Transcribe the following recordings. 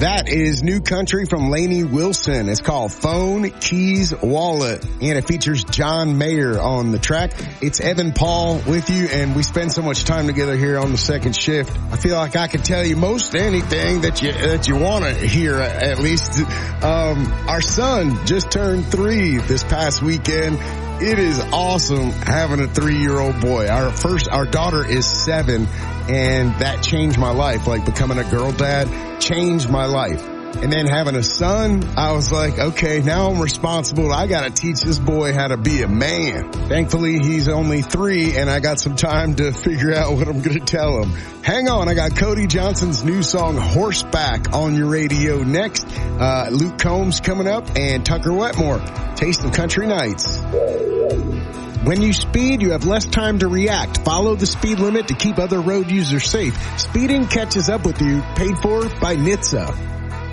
That is new country from Lainey Wilson. It's called Phone, Keys, Wallet, and it features John Mayer on the track. It's Evan Paul with you, and we spend so much time together here on the second shift. I feel like I can tell you most anything that you want to hear, at least. Our son just turned 3 this past weekend. It is awesome having a 3-year-old boy. Our daughter is 7, and that changed my life. Like, becoming a girl dad changed my life. And then having a son, I was like, okay, now I'm responsible. I got to teach this boy how to be a man. Thankfully, he's only 3, and I got some time to figure out what I'm going to tell him. Hang on, I got Cody Johnson's new song, Horseback, on your radio next. Luke Combs coming up, and Tucker Wetmore, Taste of Country Nights. When you speed, you have less time to react. Follow the speed limit to keep other road users safe. Speeding catches up with you. Paid for by NHTSA.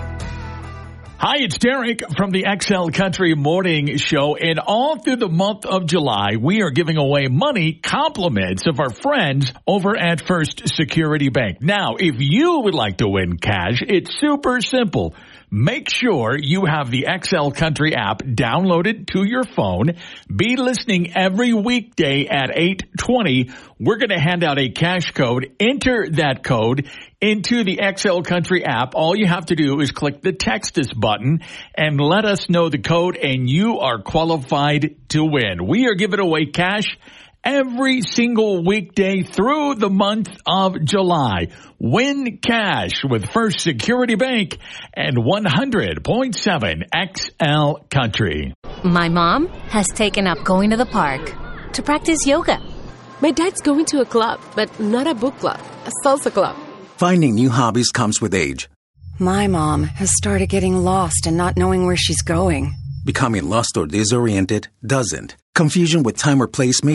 Hi, it's Derek from the XL Country Morning Show, and all through the month of July, we are giving away money compliments of our friends over at First Security Bank. Now, if you would like to win cash, it's super simple. Make sure you have the XL Country app downloaded to your phone. Be listening every weekday at 8:20. We're going to hand out a cash code. Enter that code into the XL Country app. All you have to do is click the Text Us button and let us know the code, and you are qualified to win. We are giving away cash every single weekday through the month of July. Win cash with First Security Bank and 100.7 XL Country. My mom has taken up going to the park to practice yoga. My dad's going to a club, but not a book club, a salsa club. Finding new hobbies comes with age. My mom has started getting lost and not knowing where she's going. Becoming lost or disoriented doesn't. Confusion with time or place may